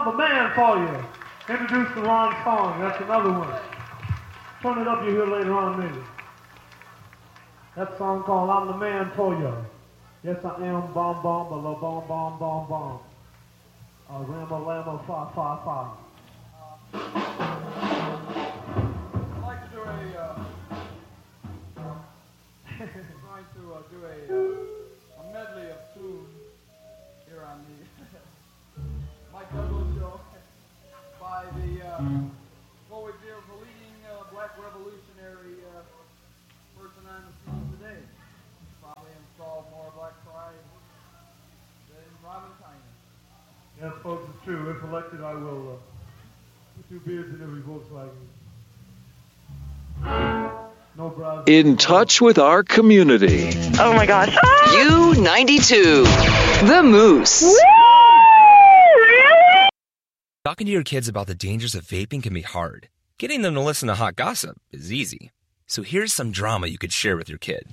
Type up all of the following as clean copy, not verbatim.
I'm the man for you. Introduce the wrong song. That's another one. Turn it up, you hear later on maybe. That song called I'm the Man for You. Yes, I am. Bomb, bomb, ba bomb, bomb, bomb, bomb. Rama, lama, fa, fa, fa. I'd like to do a medley of tunes here on the Mike Douglas show by what would be the leading black revolutionary person on the scene today. Probably installed more black pride than Robin Tynan. Yes, folks, it's true. If elected, I will put 2 beards in every Volkswagen. No bras. In touch with our community. Oh my gosh. U92, the Moose. Woo! Really? Talking to your kids about the dangers of vaping can be hard. Getting them to listen to hot gossip is easy. So here's some drama you could share with your kid.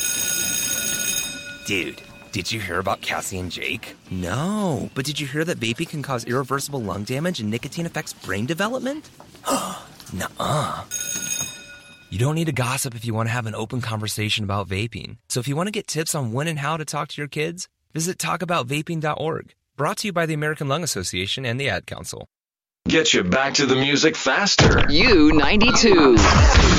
Dude, did you hear about Cassie and Jake? No, but did you hear that vaping can cause irreversible lung damage and nicotine affects brain development? Nuh-uh. You don't need to gossip if you want to have an open conversation about vaping. So if you want to get tips on when and how to talk to your kids, visit talkaboutvaping.org. Brought to you by the American Lung Association and the Ad Council. Get you back to the music faster. U92.